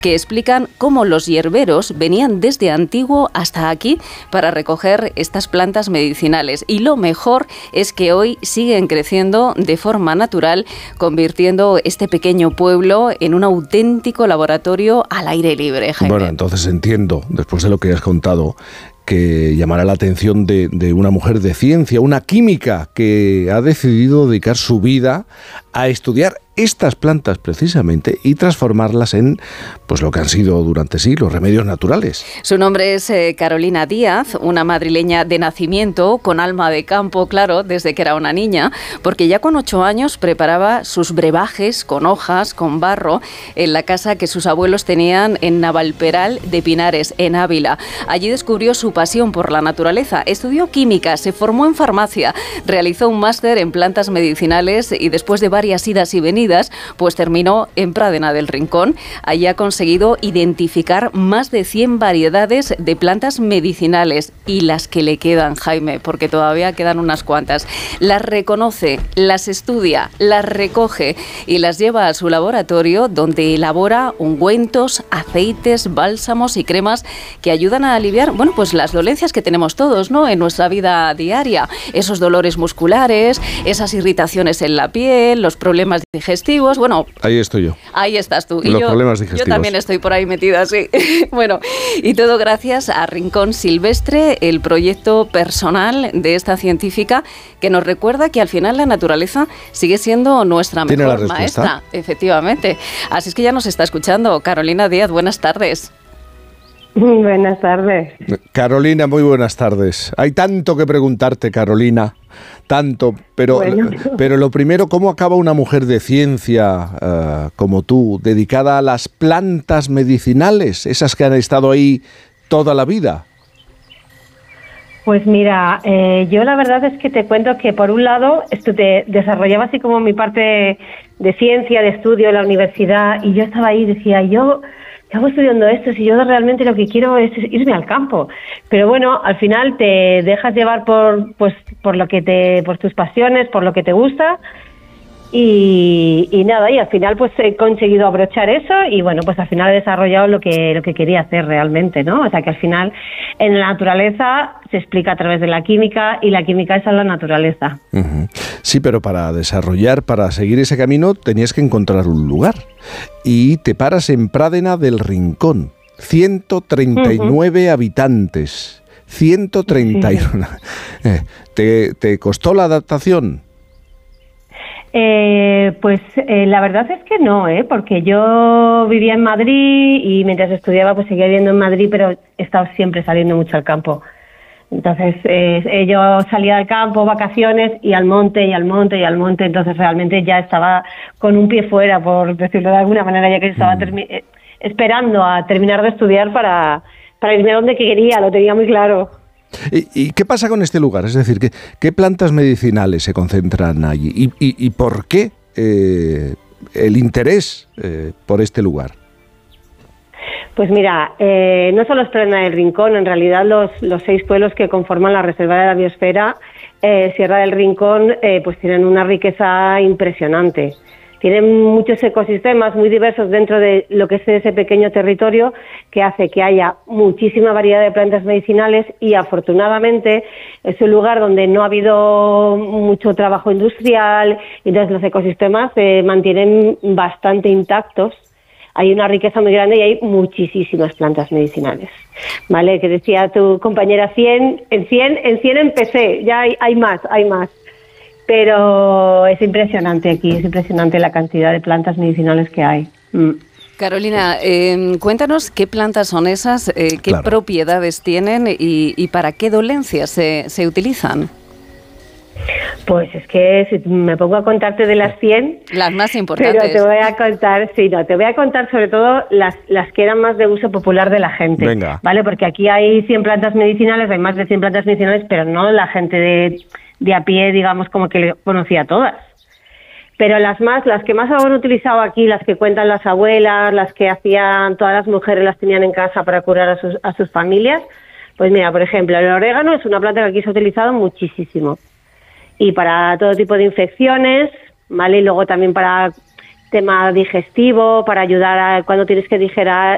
que explican cómo los hierberos venían desde antiguo hasta aquí para recoger estas plantas medicinales. Y lo mejor es que hoy siguen creciendo de forma natural, convirtiendo este pequeño pueblo en un auténtico laboratorio al aire libre, Jaime. Bueno, entonces entiendo, después de lo que has contado, que llamará la atención de una mujer de ciencia, una química que ha decidido dedicar su vida a estudiar estas plantas precisamente y transformarlas en pues lo que han sido durante siglos, remedios naturales. Su nombre es Carolina Díaz, una madrileña de nacimiento, con alma de campo, claro, desde que era una niña, porque ya con 8 años preparaba sus brebajes con hojas, con barro, en la casa que sus abuelos tenían en Navalperal de Pinares, en Ávila. Allí descubrió su pasión por la naturaleza, estudió química, se formó en farmacia, realizó un máster en plantas medicinales y después de varias idas y venidas, pues terminó en Pradena del Rincón. Allí ha conseguido identificar más de 100 variedades de plantas medicinales y las que le quedan, Jaime, porque todavía quedan unas cuantas. Las reconoce, las estudia, las recoge y las lleva a su laboratorio, donde elabora ungüentos, aceites, bálsamos y cremas que ayudan a aliviar, bueno, pues las dolencias que tenemos todos, ¿no?, en nuestra vida diaria. Esos dolores musculares, esas irritaciones en la piel, los problemas digestivos, bueno... Ahí estoy yo. Ahí estás tú. Los problemas digestivos. Yo también estoy por ahí metida, sí. Bueno, y todo gracias a Rincón Silvestre, el proyecto personal de esta científica que nos recuerda que al final la naturaleza sigue siendo nuestra mejor maestra. Efectivamente. Así es que ya nos está escuchando. Carolina Díaz, buenas tardes. Buenas tardes. Carolina, muy buenas tardes. Hay tanto que preguntarte, Carolina, tanto, pero, bueno. Pero lo primero, ¿cómo acaba una mujer de ciencia como tú, dedicada a las plantas medicinales, esas que han estado ahí toda la vida? Pues mira, yo la verdad es que te cuento que por un lado desarrollaba así como mi parte de ciencia, de estudio en la universidad, y yo estaba ahí y decía, yo hago estudiando esto, si yo realmente lo que quiero es irme al campo. Pero bueno, al final te dejas llevar por tus pasiones, por lo que te gusta, y nada, y al final pues he conseguido abrochar eso, y bueno, pues al final he desarrollado lo que quería hacer realmente, ¿no? O sea que al final en la naturaleza se explica a través de la química, y la química es la naturaleza. Uh-huh. Sí, pero para seguir ese camino tenías que encontrar un lugar, y te paras en Pradena del Rincón, 139 habitantes, 131. ¿Te costó la adaptación? La verdad es que no, porque yo vivía en Madrid y mientras estudiaba pues seguía viviendo en Madrid, pero he estado siempre saliendo mucho al campo. Entonces yo salía al campo, vacaciones, y al monte, y al monte, y al monte. Entonces realmente ya estaba con un pie fuera, por decirlo de alguna manera, ya que estaba esperando a terminar de estudiar para irme a donde quería, lo tenía muy claro. ¿Y qué pasa con este lugar? Es decir, ¿qué plantas medicinales se concentran allí? ¿Y por qué el interés por este lugar? Pues mira, no solo es Pradena del Rincón, en realidad los 6 pueblos que conforman la Reserva de la Biosfera, Sierra del Rincón, pues tienen una riqueza impresionante. Tienen muchos ecosistemas muy diversos dentro de lo que es ese pequeño territorio, que hace que haya muchísima variedad de plantas medicinales, y afortunadamente es un lugar donde no ha habido mucho trabajo industrial, y entonces los ecosistemas se mantienen bastante intactos. Hay una riqueza muy grande y hay muchísimas plantas medicinales, ¿vale? Que decía tu compañera, en 100 empecé, ya hay más. Pero es impresionante aquí, es impresionante la cantidad de plantas medicinales que hay. Carolina, cuéntanos qué plantas son esas, qué propiedades tienen y para qué dolencias se utilizan. Pues es que si me pongo a contarte de las 100... Las más importantes. Pero te voy a contar sobre todo las que eran más de uso popular de la gente. Venga. ¿Vale? Porque aquí hay 100 plantas medicinales, hay más de 100 plantas medicinales, pero no la gente de a pie, digamos, como que conocía todas. Pero las que más han utilizado aquí, las que cuentan las abuelas, las que hacían todas las mujeres, las tenían en casa para curar a sus familias, pues mira, por ejemplo, el orégano es una planta que aquí se ha utilizado muchísimo. Y para todo tipo de infecciones, ¿vale? Y luego también para tema digestivo, para ayudar cuando tienes que